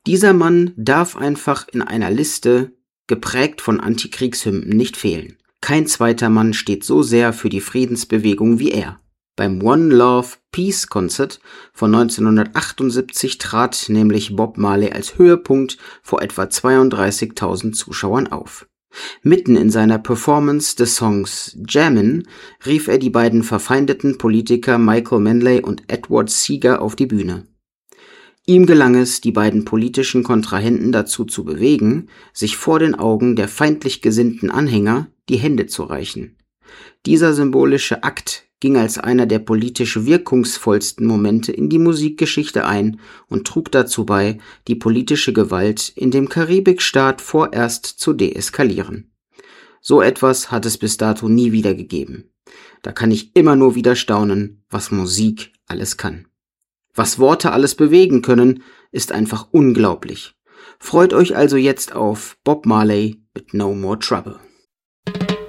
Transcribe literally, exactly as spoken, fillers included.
Dieser Mann darf einfach in einer Liste, geprägt von Antikriegshymnen, nicht fehlen. Kein zweiter Mann steht so sehr für die Friedensbewegung wie er. Beim One Love Peace Concert von neunzehnhundertachtundsiebzig trat nämlich Bob Marley als Höhepunkt vor etwa zweiunddreißigtausend Zuschauern auf. Mitten in seiner Performance des Songs Jammin' rief er die beiden verfeindeten Politiker Michael Manley und Edward Seager auf die Bühne. Ihm gelang es, die beiden politischen Kontrahenten dazu zu bewegen, sich vor den Augen der feindlich gesinnten Anhänger die Hände zu reichen. Dieser symbolische Akt ging als einer der politisch wirkungsvollsten Momente in die Musikgeschichte ein und trug dazu bei, die politische Gewalt in dem Karibikstaat vorerst zu deeskalieren. So etwas hat es bis dato nie wieder gegeben. Da kann ich immer nur wieder staunen, was Musik alles kann. Was Worte alles bewegen können, ist einfach unglaublich. Freut euch also jetzt auf Bob Marley mit No More Trouble.